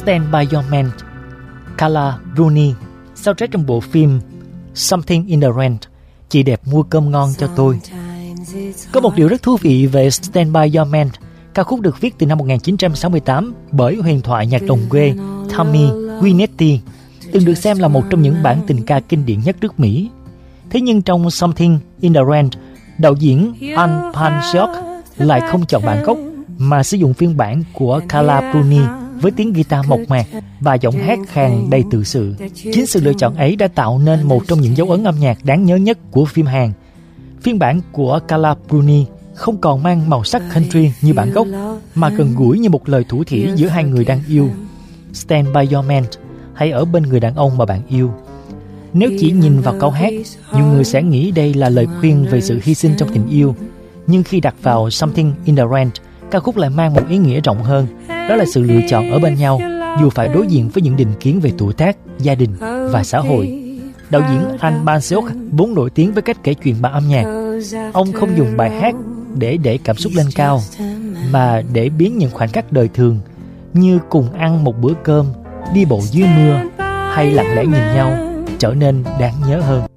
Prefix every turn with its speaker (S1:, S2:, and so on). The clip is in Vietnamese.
S1: Stand By Your Man, Carla Bruni, soundtrack trong bộ phim Something in the Rain, Chị đẹp mua cơm ngon cho tôi. Có một điều rất thú vị về Stand By Your Man. Ca khúc được viết từ năm 1968 bởi huyền thoại nhạc đồng quê Tammy Wynette, từng được xem là một trong những bản tình ca kinh điển nhất nước Mỹ. Thế nhưng trong Something in the Rain, đạo diễn Anne Panseok lại không chọn bản gốc mà sử dụng phiên bản của Carla Bruni với tiếng guitar mộc mạc và giọng hát khàn đầy tự sự. Chính sự lựa chọn ấy đã tạo nên một trong những dấu ấn âm nhạc đáng nhớ nhất của phim Hàn. Phiên bản của Carla Bruni không còn mang màu sắc country như bản gốc, mà gần gũi như một lời thủ thỉ giữa hai người đang yêu. Stand by your man, hãy ở bên người đàn ông mà bạn yêu. Nếu chỉ nhìn vào câu hát, nhiều người sẽ nghĩ đây là lời khuyên về sự hy sinh trong tình yêu. Nhưng khi đặt vào Something in the Rain, ca khúc lại mang một ý nghĩa rộng hơn. Đó là sự lựa chọn ở bên nhau, dù phải đối diện với những định kiến về tuổi tác, gia đình và xã hội. Đạo diễn Anh Ban-seok vốn nổi tiếng với cách kể chuyện bằng âm nhạc. Ông không dùng bài hát để cảm xúc lên cao, mà để biến những khoảnh khắc đời thường như cùng ăn một bữa cơm, đi bộ dưới mưa hay lặng lẽ nhìn nhau trở nên đáng nhớ hơn.